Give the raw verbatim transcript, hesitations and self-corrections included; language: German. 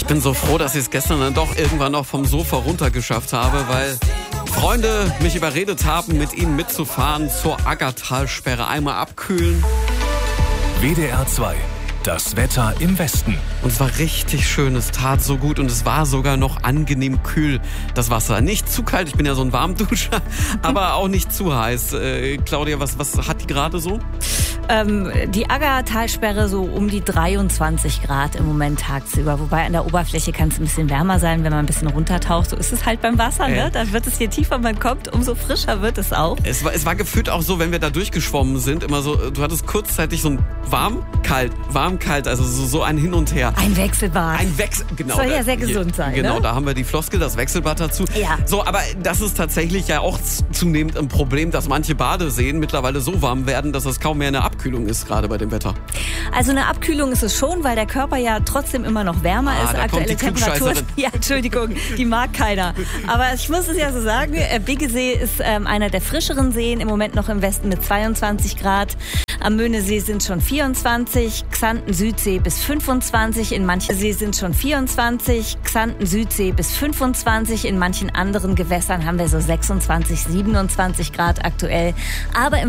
Ich bin so froh, dass ich es gestern dann doch irgendwann noch vom Sofa runtergeschafft habe, weil Freunde mich überredet haben, mit ihnen mitzufahren zur Aggertalsperre. Einmal abkühlen. W D R zwei. Das Wetter im Westen. Und es war richtig schön, es tat so gut und es war sogar noch angenehm kühl, das Wasser. Nicht zu kalt, ich bin ja so ein Warmduscher, aber auch nicht zu heiß. Äh, Claudia, was, was hat die gerade so? Ähm, die Aggertalsperre so um die dreiundzwanzig Grad im Moment tagsüber. Wobei an der Oberfläche kann es ein bisschen wärmer sein, wenn man ein bisschen runtertaucht. So ist es halt beim Wasser, ne? Äh. Dann wird es, je tiefer man kommt, umso frischer wird es auch. Es war, es war gefühlt auch so, wenn wir da durchgeschwommen sind, immer so, du hattest kurzzeitig so ein warm, kalt, warm, kalt, also so, so ein Hin und Her. Ein Wechselbad. Ein Wechsel, genau. Soll ja sehr gesund sein, Genau, ne? da haben wir die Floskel, das Wechselbad dazu. Ja. So, aber das ist tatsächlich ja auch zunehmend ein Problem, dass manche Badeseen mittlerweile so warm werden, dass es kaum mehr eine Abkühlung ist, gerade bei dem Wetter. Also eine Abkühlung ist es schon, weil der Körper ja trotzdem immer noch wärmer Ah, ist. da kommt die Temperaturen. Ja, Entschuldigung, die mag keiner. Aber ich muss es ja so sagen, Biggesee ist ähm, einer der frischeren Seen, im Moment noch im Westen mit zweiundzwanzig Grad. Am Möhnesee sind schon vierundzwanzig, Xanten Südsee bis fünfundzwanzig, in manchen See sind schon vierundzwanzig, Xanten Südsee bis fünfundzwanzig, in manchen anderen Gewässern haben wir so sechsundzwanzig, siebenundzwanzig Grad aktuell. Aber im